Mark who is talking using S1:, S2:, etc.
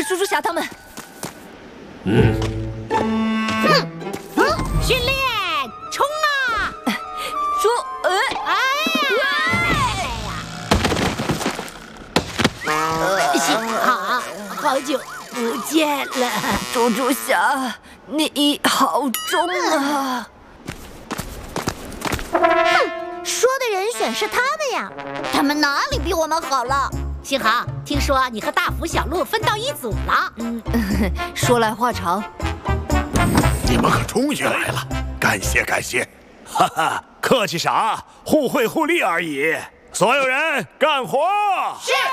S1: 是叔叔侠他们。
S2: 训练，冲啊！幸好，好久不见了，
S1: 猪猪侠，你好重啊！
S3: 说的人选是他们呀，他们哪里比我们好了？
S2: 幸好听说你和大福、小鹿分到一组了。
S1: 说来话长，
S4: 你们可终于来了，感谢感谢。
S5: 哈哈，客气啥？互惠互利而已。所有人干活！是。